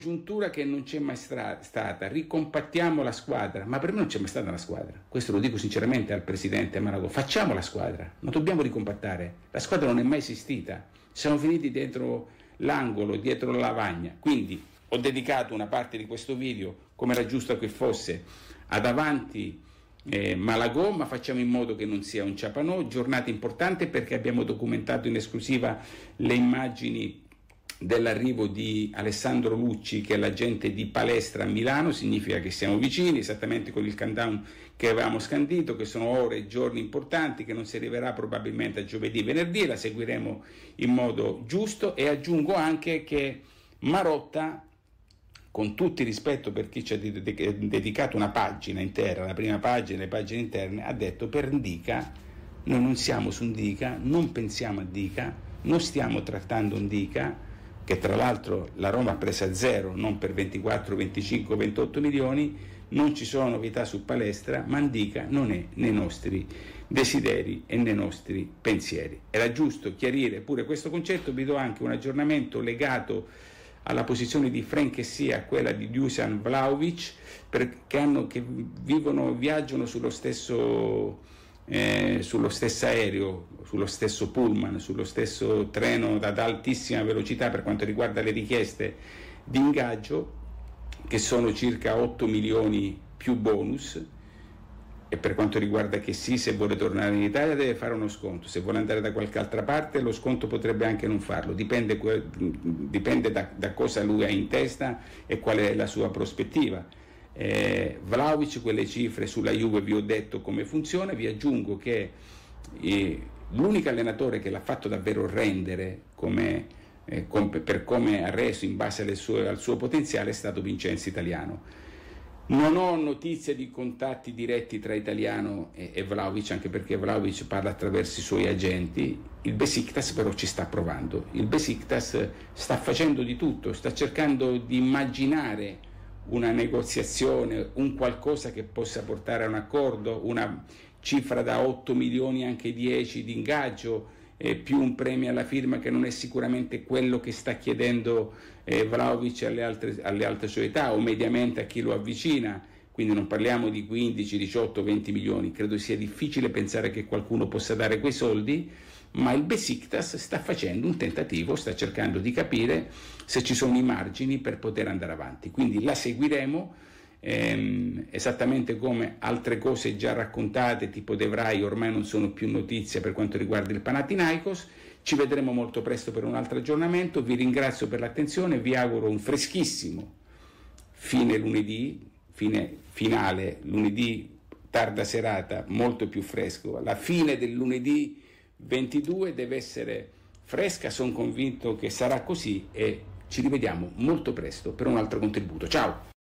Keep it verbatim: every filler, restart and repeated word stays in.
congiuntura che non c'è mai stra- stata, ricompattiamo la squadra, ma per me non c'è mai stata una squadra, questo lo dico sinceramente al presidente Manago, facciamo la squadra, non dobbiamo ricompattare, la squadra non è mai esistita, siamo finiti dietro l'angolo, dietro la lavagna, quindi ho dedicato una parte di questo video, come era giusto che fosse, ad avanti eh, Malagò, ma facciamo in modo che non sia un ciapanò, giornata importante perché abbiamo documentato in esclusiva le immagini dell'arrivo di Alessandro Lucci, che è l'agente di Palestra a Milano, significa che siamo vicini, esattamente con il countdown che avevamo scandito, che sono ore e giorni importanti, che non si arriverà probabilmente a giovedì, venerdì, la seguiremo in modo giusto, e aggiungo anche che Marotta, con tutto il rispetto per chi ci ha dedicato una pagina intera, la prima pagina, le pagine interne, ha detto per Ndica, noi non siamo su Ndica, non pensiamo a Ndica, non stiamo trattando Ndica, che tra l'altro la Roma ha preso a zero, non per ventiquattro, venticinque, ventotto milioni, non ci sono novità su Palestra, ma Ndica non è nei nostri desideri e nei nostri pensieri. Era giusto chiarire pure questo concetto. Vi do anche un aggiornamento legato alla posizione di Frank Kessie, a quella di Dusan Vlahovic, perché hanno, che vivono, viaggiano sullo stesso Eh, sullo stesso aereo, sullo stesso pullman, sullo stesso treno ad altissima velocità per quanto riguarda le richieste di ingaggio, che sono circa otto milioni più bonus. E per quanto riguarda che sì, se vuole tornare in Italia deve fare uno sconto, se vuole andare da qualche altra parte lo sconto potrebbe anche non farlo, dipende, dipende da, da cosa lui ha in testa e qual è la sua prospettiva. Eh, Vlahovic, quelle cifre sulla Juve vi ho detto come funziona. Vi aggiungo che eh, l'unico allenatore che l'ha fatto davvero rendere come, eh, com- per come ha reso in base alle sue, al suo potenziale è stato Vincenzo Italiano. Non ho notizie di contatti diretti tra Italiano e, e Vlahovic, anche perché Vlahovic parla attraverso i suoi agenti. Il Besiktas però ci sta provando, il Besiktas sta facendo di tutto, sta cercando di immaginare una negoziazione, un qualcosa che possa portare a un accordo, una cifra da otto milioni, anche dieci di ingaggio, eh, più un premio alla firma che non è sicuramente quello che sta chiedendo eh, Vlahovic alle altre, alle altre società o mediamente a chi lo avvicina, quindi non parliamo di quindici, diciotto, venti milioni, credo sia difficile pensare che qualcuno possa dare quei soldi, ma il Besiktas sta facendo un tentativo, sta cercando di capire se ci sono i margini per poter andare avanti, quindi la seguiremo ehm, esattamente come altre cose già raccontate, tipo De Vrij, ormai non sono più notizie per quanto riguarda il Panathinaikos. Ci vedremo molto presto per un altro aggiornamento, vi ringrazio per l'attenzione, vi auguro un freschissimo fine lunedì, fine finale lunedì, tarda serata, molto più fresco, la fine del lunedì ventidue deve essere fresca, sono convinto che sarà così, e ci rivediamo molto presto per un altro contributo. Ciao!